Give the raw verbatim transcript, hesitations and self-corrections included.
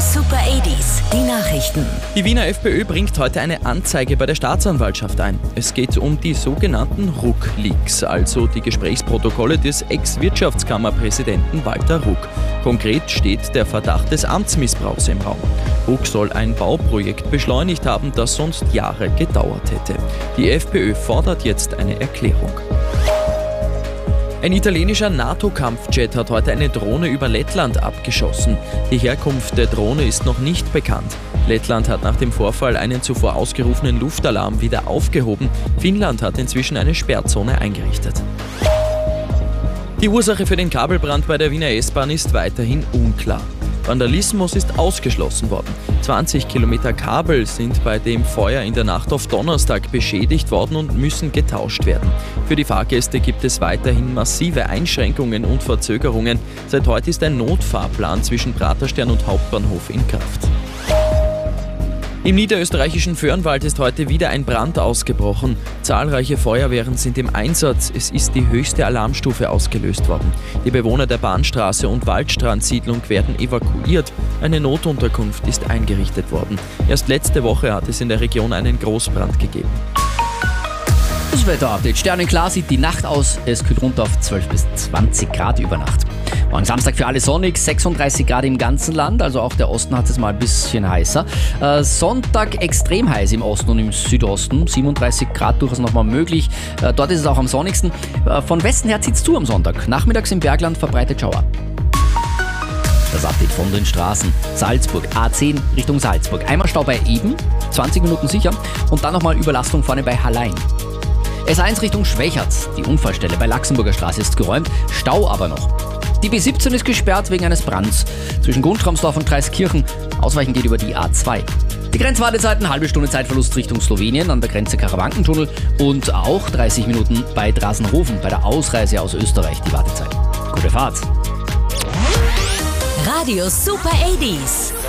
Super achtziger, die Nachrichten. Die Wiener FPÖ bringt heute eine Anzeige bei der Staatsanwaltschaft ein. Es geht um die sogenannten Ruck-Leaks, also die Gesprächsprotokolle des Ex-Wirtschaftskammerpräsidenten Walter Ruck. Konkret steht der Verdacht des Amtsmissbrauchs im Raum. Ruck soll ein Bauprojekt beschleunigt haben, das sonst Jahre gedauert hätte. Die FPÖ fordert jetzt eine Erklärung. Ein italienischer NATO-Kampfjet hat heute eine Drohne über Lettland abgeschossen. Die Herkunft der Drohne ist noch nicht bekannt. Lettland hat nach dem Vorfall einen zuvor ausgerufenen Luftalarm wieder aufgehoben. Finnland hat inzwischen eine Sperrzone eingerichtet. Die Ursache für den Kabelbrand bei der Wiener S-Bahn ist weiterhin unklar. Vandalismus ist ausgeschlossen worden. zwanzig Kilometer Kabel sind bei dem Feuer in der Nacht auf Donnerstag beschädigt worden und müssen getauscht werden. Für die Fahrgäste gibt es weiterhin massive Einschränkungen und Verzögerungen. Seit heute ist ein Notfahrplan zwischen Praterstern und Hauptbahnhof in Kraft. Im niederösterreichischen Föhrenwald ist heute wieder ein Brand ausgebrochen. Zahlreiche Feuerwehren sind im Einsatz. Es ist die höchste Alarmstufe ausgelöst worden. Die Bewohner der Bahnstraße und Waldstrandsiedlung werden evakuiert. Eine Notunterkunft ist eingerichtet worden. Erst letzte Woche hat es in der Region einen Großbrand gegeben. Das Wetterupdate. Sternenklar sieht die Nacht aus. Es kühlt runter auf zwölf bis zwanzig Grad über Nacht. Morgen Samstag für alle sonnig, sechsunddreißig Grad im ganzen Land, also auch der Osten hat es mal ein bisschen heißer. Äh, Sonntag extrem heiß im Osten und im Südosten, siebenunddreißig Grad durchaus nochmal möglich. Äh, dort ist es auch am sonnigsten. Äh, von Westen her zieht es zu am Sonntag. Nachmittags im Bergland verbreitet Schauer. Das Update von den Straßen. Salzburg, A zehn Richtung Salzburg. Einmal Stau bei Eben, zwanzig Minuten sicher. Und dann nochmal Überlastung vorne bei Hallein. S eins Richtung Schwächert. Die Unfallstelle bei Laxenburger Straße ist geräumt, Stau aber noch. Die B siebzehn ist gesperrt wegen eines Brands zwischen Gunstramsdorf und Kreiskirchen. Ausweichen geht über die A zwei. Die Grenzwartezeiten, halbe Stunde Zeitverlust Richtung Slowenien an der Grenze Karawankentunnel und auch dreißig Minuten bei Drasenhofen bei der Ausreise aus Österreich die Wartezeit. Gute Fahrt! Radio Super achtziger.